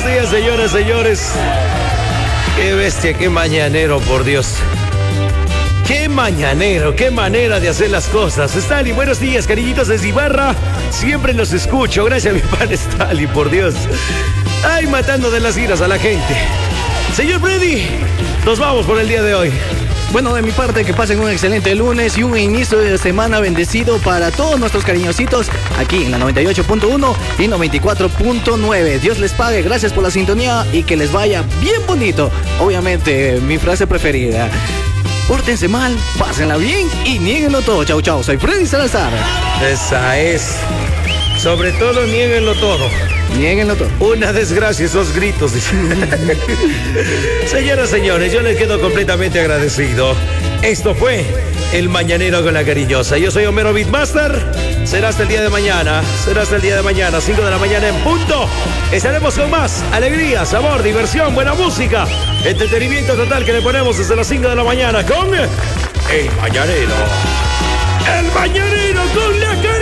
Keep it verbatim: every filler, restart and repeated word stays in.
buenos días, señoras, señores. Qué bestia, qué mañanero, por Dios. Qué mañanero, qué manera de hacer las cosas. Stalin, buenos días, cariñitos desde Ibarra. Siempre los escucho, gracias a mi pan Stalin, por Dios. Ay, matando de las iras a la gente. Señor Freddy, nos vamos por el día de hoy. Bueno, de mi parte, que pasen un excelente lunes y un inicio de semana bendecido para todos nuestros cariñositos aquí en la noventa y ocho punto uno y noventa y cuatro punto nueve. Dios les pague, gracias por la sintonía y que les vaya bien bonito. Obviamente, mi frase preferida. Pórtense mal, pásenla bien y niéguenlo todo. Chau, chau, soy Freddy Salazar. Esa es. Sobre todo, niéguenlo todo. Niéguenlo todo. Una desgracia esos gritos. Señoras, señores, yo les quedo completamente agradecido. Esto fue El Mañanero con la Cariñosa. Yo soy Homero Beatmaster. Será hasta el día de mañana. Será hasta el día de mañana, cinco de la mañana en punto. Estaremos con más alegría, sabor, diversión, buena música, entretenimiento total que le ponemos desde las cinco de la mañana con El Mañanero. El Mañanero con la Cariñosa.